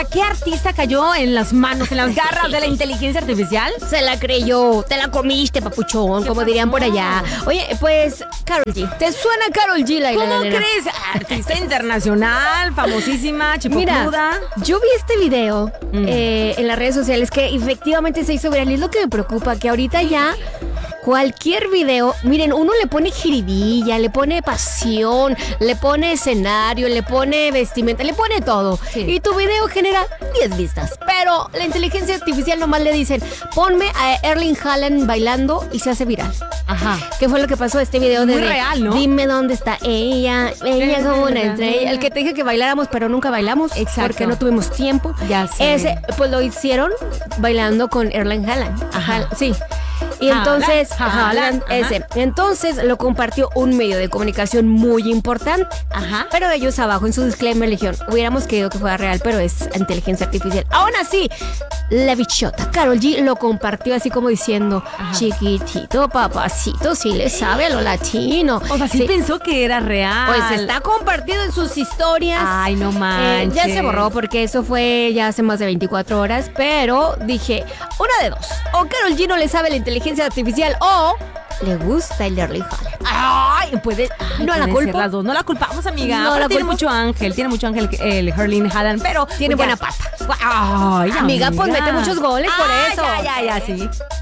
¿qué artista cayó en las manos, en las garras de la inteligencia artificial? Se la creyó, te la comiste, papuchón, como dirían por allá. Oye, pues, Karol G. ¿Te suena Karol G, Laila? ¿Cómo crees? Artista internacional, famosísima, chipocluda. Mira, yo vi este video en las redes sociales que efectivamente se hizo viral. Y es lo que me preocupa, que ahorita ya cualquier video, miren, uno le pone jiribilla, le pone pasión, le pone escenario, le pone vestimenta, le pone todo. Sí. Y tu video genera 10 vistas. Pero la inteligencia artificial nomás le dicen, ponme a Erling Haaland bailando y se hace viral. Ajá. ¿Qué fue lo que pasó? Este video Muy de real, ¿no? Dime dónde está ella es como una estrella. El que te dije que bailáramos, pero nunca bailamos. Exacto. Porque no tuvimos tiempo. Ya sé. Ese, pues lo hicieron bailando con Erling Haaland. Ajá. Sí. Y Haaland, entonces, Haaland, ajá. ese. Entonces lo compartió un medio de comunicación muy importante. Ajá. Pero ellos abajo en su disclaimer le dijeron, hubiéramos querido que fuera real, pero es inteligencia artificial. Aún así, la bichota Karol G lo compartió así como diciendo, chiquitito, papacito, sí le sabe a lo latino. O sea, sí pensó que era real. Pues está compartido en sus historias. Ay, no manches. Ya se borró porque eso fue ya hace más de 24 horas, pero dije, una de dos. O Karol G no le sabe la inteligencia artificial o le gusta el Erling Haaland. Ay, puede. Ay, No la pueden culpo. ser las dos. No la culpamos, amiga. No Pero la tiene culpo. tiene mucho ángel el Erling Haaland, pero Tiene pues buena ya. pata. Ay, Amiga, pues mete muchos goles por eso. Ya, sí.